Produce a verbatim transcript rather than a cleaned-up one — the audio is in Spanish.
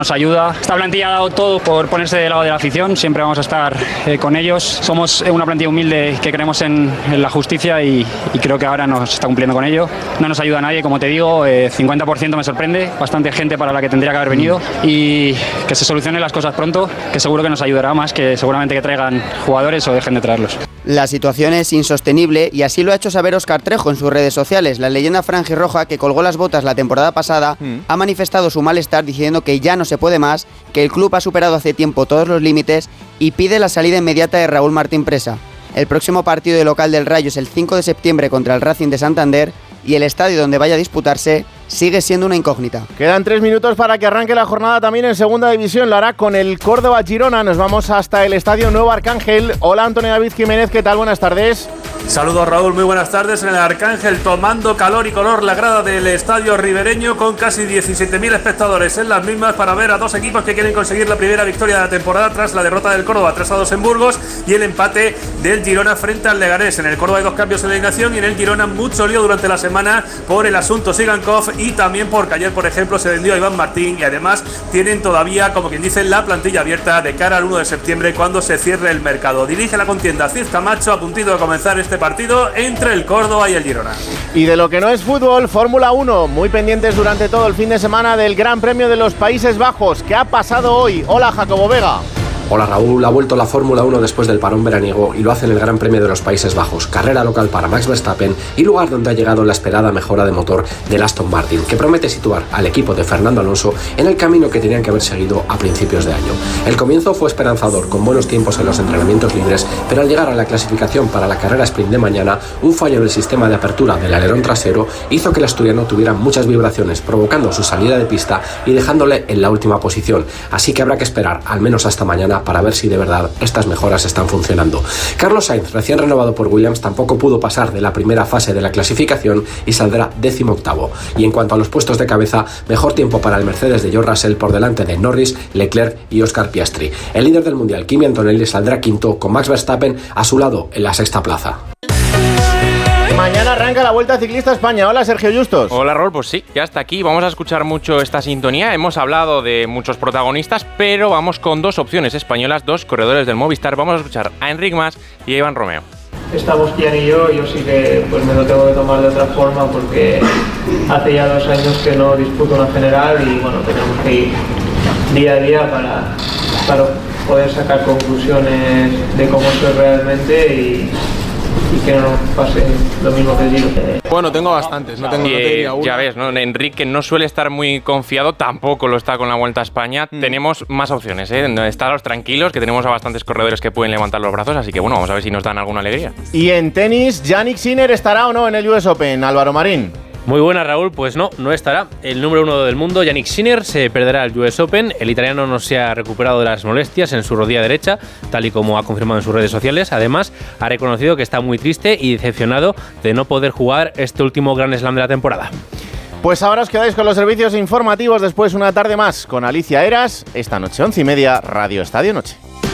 Nos ayuda. Esta plantilla ha dado todo por ponerse del lado de la afición. Siempre vamos a estar eh, con ellos. Somos una plantilla humilde que creemos en, en la justicia y, y creo que ahora nos está cumpliendo con ello. No nos ayuda a nadie, como te digo, eh, cincuenta por ciento me sorprende. Bastante gente para la que tendría que haber venido y que se solucionen las cosas pronto, que seguro que nos ayudará más que seguramente que traigan jugadores o dejen de traerlos. La situación es insostenible y así lo ha hecho saber Óscar Trejo en sus redes sociales. La leyenda franjirroja, que colgó las botas la temporada pasada, mm. ha manifestado su malestar diciendo que ya no se puede más, que el club ha superado hace tiempo todos los límites y pide la salida inmediata de Raúl Martín Presa. El próximo partido de local del Rayo es el cinco de septiembre contra el Racing de Santander y el estadio donde vaya a disputarse sigue siendo una incógnita. Quedan tres minutos para que arranque la jornada también en Segunda División. Lo hará con el Córdoba-Girona. Nos vamos hasta el Estadio Nuevo Arcángel. Hola, Antonio David Jiménez, ¿qué tal? Buenas tardes. Saludos, Raúl, muy buenas tardes. En el Arcángel, tomando calor y color la grada del estadio ribereño, con casi diecisiete mil espectadores en las mismas para ver a dos equipos que quieren conseguir la primera victoria de la temporada tras la derrota del Córdoba tres a dos en Burgos y el empate del Girona frente al Leganés. En el Córdoba hay dos cambios en la alineación y en el Girona mucho lío durante la semana por el asunto Sigankov y también porque ayer, por ejemplo, se vendió a Iván Martín y además tienen todavía, como quien dice, la plantilla abierta de cara al uno de septiembre cuando se cierre el mercado. Dirige la contienda Cid Camacho a puntito de comenzar este partido entre el Córdoba y el Girona. Y de lo que no es fútbol, Fórmula uno, muy pendientes durante todo el fin de semana del Gran Premio de los Países Bajos. ¿Qué ha pasado hoy? Hola, Jacobo Vega. Hola Raúl, ha vuelto la Fórmula uno después del parón veraniego y lo hace en el Gran Premio de los Países Bajos, carrera local para Max Verstappen y lugar donde ha llegado la esperada mejora de motor del Aston Martin, que promete situar al equipo de Fernando Alonso en el camino que tenían que haber seguido a principios de año. El comienzo fue esperanzador, con buenos tiempos en los entrenamientos libres, pero al llegar a la clasificación para la carrera sprint de mañana, un fallo del sistema de apertura del alerón trasero hizo que el asturiano tuviera muchas vibraciones, provocando su salida de pista y dejándole en la última posición, así que habrá que esperar al menos hasta mañana para ver si de verdad estas mejoras están funcionando. Carlos Sainz, recién renovado por Williams, tampoco pudo pasar de la primera fase de la clasificación y saldrá décimo octavo. Y en cuanto a los puestos de cabeza, mejor tiempo para el Mercedes de George Russell por delante de Norris, Leclerc y Oscar Piastri. El líder del mundial, Kimi Antonelli, saldrá quinto con Max Verstappen a su lado en la sexta plaza. Mañana arranca la Vuelta Ciclista España. Hola, Sergio Justos. Hola, Raúl, pues sí, ya está aquí. Vamos a escuchar mucho esta sintonía. Hemos hablado de muchos protagonistas, pero vamos con dos opciones españolas, dos corredores del Movistar. Vamos a escuchar a Enric Mas y a Iván Romeo. Estamos Kian y yo, yo sí que pues me lo tengo que tomar de otra forma porque hace ya dos años que no disputo una general y bueno, tenemos que ir día a día para, para poder sacar conclusiones de cómo soy realmente y y que no nos pase lo mismo que el Giro. Bueno, tengo bastantes, no tengo eh, no ya ves, ¿no? Enrique no suele estar muy confiado, tampoco lo está con la Vuelta a España. Mm. Tenemos más opciones, ¿eh? Estaros tranquilos, que tenemos a bastantes corredores que pueden levantar los brazos, así que bueno, vamos a ver si nos dan alguna alegría. Y en tenis, Jannik Sinner estará o no en el U S Open, Álvaro Marín. Muy buena, Raúl, pues no, no estará. El número uno del mundo, Jannik Sinner, se perderá el U S Open. El italiano no se ha recuperado de las molestias en su rodilla derecha, tal y como ha confirmado en sus redes sociales. Además, ha reconocido que está muy triste y decepcionado de no poder jugar este último Grand Slam de la temporada. Pues ahora os quedáis con los servicios informativos, después una tarde más con Alicia Eras. Esta noche, once y media, Radio Estadio Noche.